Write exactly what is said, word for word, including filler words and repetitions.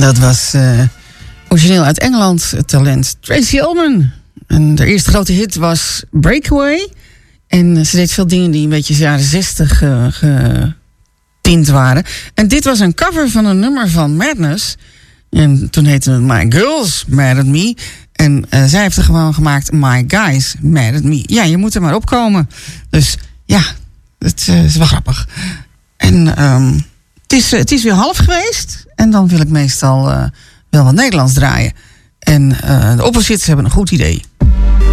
Dat was uh, origineel uit Engeland, het talent Tracey Ullman. En de eerste grote hit was Breakaway. En ze deed veel dingen die een beetje jaren zestig uh, getint waren. En dit was een cover van een nummer van Madness. En toen heette het My Girls Mad at Me. En uh, zij heeft er gewoon gemaakt My Guys Mad at Me. Ja, je moet er maar opkomen. Dus ja, het uh, is wel grappig. En um, het, is, uh, het is weer half geweest. En dan wil ik meestal uh, wel wat Nederlands draaien. En uh, de opposites hebben een goed idee.